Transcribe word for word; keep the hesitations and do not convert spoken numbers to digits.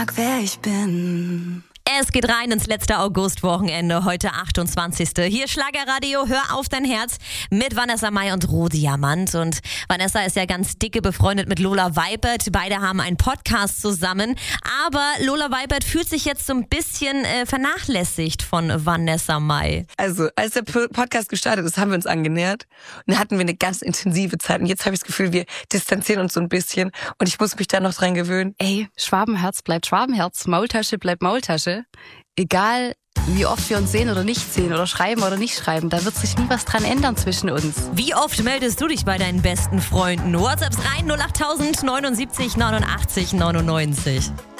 Wer ich bin. Es geht rein ins letzte Augustwochenende, heute achtundzwanzigste Hier Schlagerradio, hör auf dein Herz mit Vanessa Mai und Rohdiamant. Und Vanessa ist ja ganz dicke befreundet mit Lola Weipert. Beide haben einen Podcast zusammen. Aber Lola Weipert fühlt sich jetzt so ein bisschen äh, vernachlässigt von Vanessa Mai. Also, als der Podcast gestartet ist, haben wir uns angenähert. Und dann hatten wir eine ganz intensive Zeit. Und jetzt habe ich das Gefühl, wir distanzieren uns so ein bisschen. Und ich muss mich da noch dran gewöhnen. Ey, Schwabenherz bleibt Schwabenherz, Maultasche bleibt Maultasche. Egal, wie oft wir uns sehen oder nicht sehen oder schreiben oder nicht schreiben, da wird sich nie was dran ändern zwischen uns. Wie oft meldest du dich bei deinen besten Freunden? WhatsApps rein null acht tausend neunundsiebzig neunundachtzig neunundneunzig.